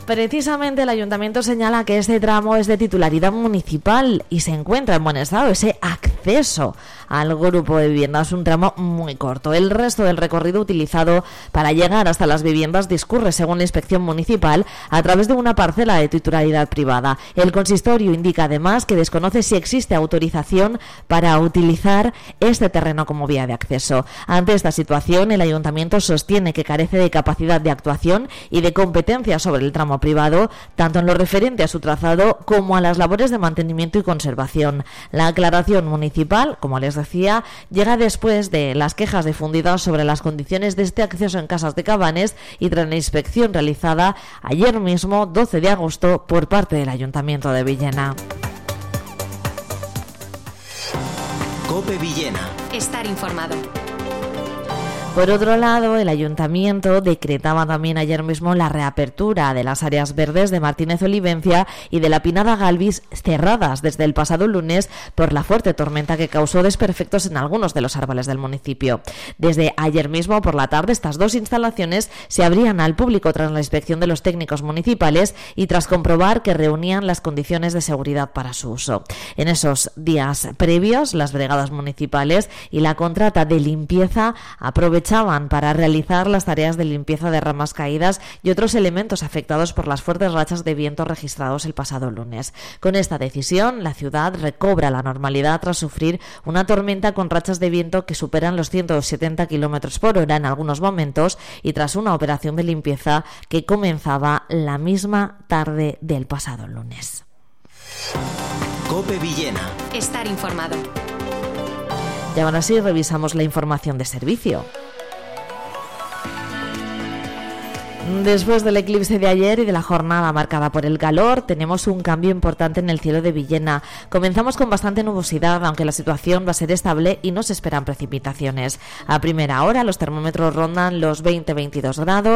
Precisamente el ayuntamiento señala que este tramo es de titularidad municipal y se encuentra en buen estado ese acceso al grupo de viviendas, un tramo muy corto. El resto del recorrido utilizado para llegar hasta las viviendas discurre, según la inspección municipal, a través de una parcela de titularidad privada. El consistorio indica además que desconoce si existe autorización para utilizar este terreno como vía de acceso. Ante esta situación, el ayuntamiento sostiene que carece de capacidad de actuación y de competencia sobre el tramo privado, tanto en lo referente a su trazado como a las labores de mantenimiento y conservación. La aclaración municipal, como les decía, llega después de las quejas difundidas sobre las condiciones de este acceso en Casas de Cabanes y tras la inspección realizada ayer mismo, 12 de agosto, por parte del Ayuntamiento de Villena. COPE Villena. Estar informado. Por otro lado, el Ayuntamiento decretaba también ayer mismo la reapertura de las áreas verdes de Martínez Olivencia y de la Pinada Galvis, cerradas desde el pasado lunes por la fuerte tormenta que causó desperfectos en algunos de los árboles del municipio. Desde ayer mismo por la tarde, estas dos instalaciones se abrían al público tras la inspección de los técnicos municipales y tras comprobar que reunían las condiciones de seguridad para su uso. En esos días previos, las brigadas municipales y la contrata de limpieza aprovechaban para realizar las tareas de limpieza de ramas caídas y otros elementos afectados por las fuertes rachas de viento registrados el pasado lunes. Con esta decisión, la ciudad recobra la normalidad tras sufrir una tormenta con rachas de viento que superan los 170 km por hora en algunos momentos y tras una operación de limpieza que comenzaba la misma tarde del pasado lunes. COPE Villena. Estar informado. Y ahora sí, revisamos la información de servicio. Después del eclipse de ayer y de la jornada marcada por el calor, tenemos un cambio importante en el cielo de Villena. Comenzamos con bastante nubosidad, aunque la situación va a ser estable y no se esperan precipitaciones. A primera hora los termómetros rondan los 20-22 grados.